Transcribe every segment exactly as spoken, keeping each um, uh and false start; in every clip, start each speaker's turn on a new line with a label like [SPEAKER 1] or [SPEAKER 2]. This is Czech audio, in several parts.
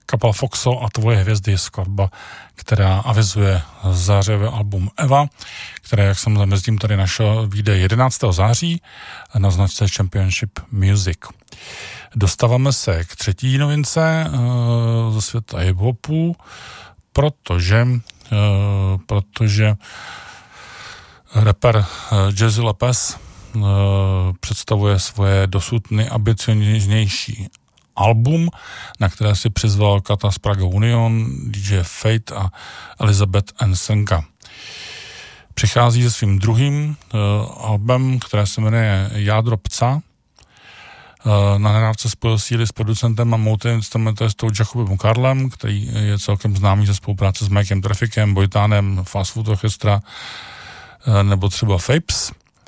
[SPEAKER 1] Kapela Foxo a Tvoje hvězdy je skladba, která avizuje zářivé album Eva, které, jak jsem zamezdím tady našel, vyjde jedenáctého září na značce Championship Music. Dostáváme se k třetí novince uh, ze světa hip-hopu, protože, uh, protože rapper uh, Jazzy Lopez uh, představuje svoje dosud nejambicioznější album, na které si přizval Kata z Praga Union, D J Fate a Elizabeth Nsenka. Přichází se svým druhým uh, albem, které se jmenuje Jádro psa. Uh, na nahrávce spojil síly s producentem a multi-instrumentalistou Jacobem Karlem, který je celkem známý ze spolupráce s Mikem Trafficem, Bojtánem, Fast Food Orchestra uh, nebo třeba Fapes.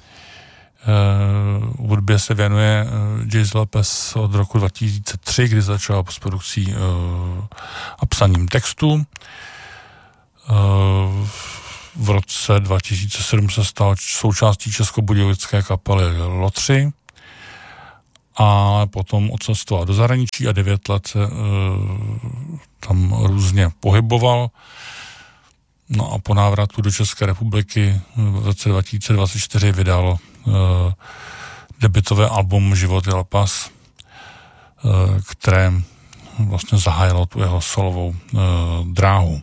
[SPEAKER 1] Uh, hudbě se věnuje uh, Jazzy Lopez od roku dva tisíce tři, kdy začal s produkcí uh, a psaním textu. Uh, v roce dva tisíce sedm se stal součástí českobudějovické kapely Lotři, ale potom odcestoval do zahraničí a devět let se uh, tam různě pohyboval. No a po návratu do České republiky v roce dva tisíce dvacet čtyři vydal uh, debutové album Život je lepas, uh, které vlastně zahájilo tu jeho solovou uh, dráhu.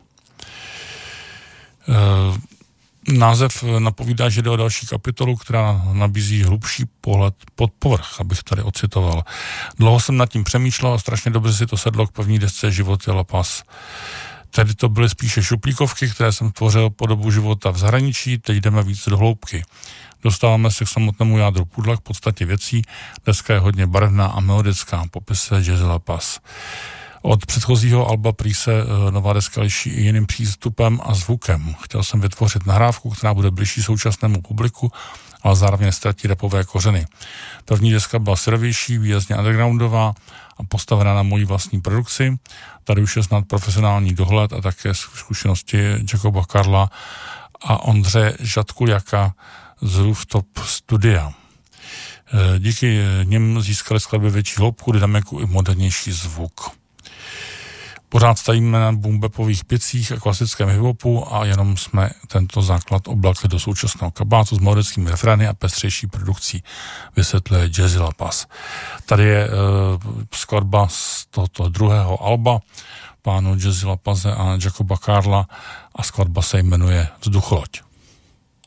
[SPEAKER 1] Uh, název napovídá, že jde o další kapitolu, která nabízí hlubší pohled pod povrch, abych tady ocitoval. Dlouho jsem nad tím přemýšlel a strašně dobře si to sedlo k první desce Život je lepas. Tedy to byly spíše šuplíkovky, které jsem tvořil po dobu života v zahraničí, teď jdeme víc do hloubky. Dostáváme se k samotnému jádru pudla, k podstatě věcí. Deska je hodně barevná a melodická, popisuje Jazzy Lopez. Od předchozího alba prý se nová deska liší i jiným přístupem a zvukem. Chtěl jsem vytvořit nahrávku, která bude bližší současnému publiku, ale zároveň ztratí rapové kořeny. První deska byla syrovější, výrazně undergroundová a postavená na mojí vlastní produkci. Tady už je snad profesionální dohled a také zkušenosti Jacoba Karla a Ondře Žadkuljaka z Rooftop Studia. Díky nim získali skladby větší hloubku, dynamiku i modernější zvuk. Pořád stojíme na boom-bapových pěcích a klasickém hip-hopu a jenom jsme tento základ oblakli do současného kabátu s melodickými refrény a pestřejší produkcí, vysvětluje Jazzy Lopez. Tady je uh, skladba z tohoto druhého alba pánu Jazzy Lopeze a Jacoba Karla a skladba se jmenuje Vzducholoď.